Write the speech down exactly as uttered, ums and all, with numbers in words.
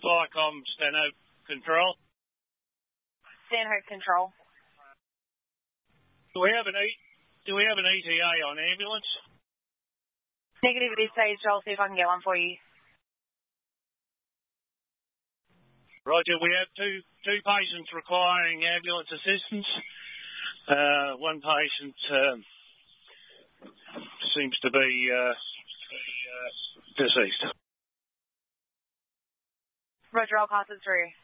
Flycom Stanhope Control. Stanhope Control. Do we have an E? Do we have an E T A on ambulance? Negative at this stage. I'll see if I can get one for you. Roger. We have two two patients requiring ambulance assistance. Uh, one patient um, seems to be uh, uh, deceased. Roger. I'll pass it through.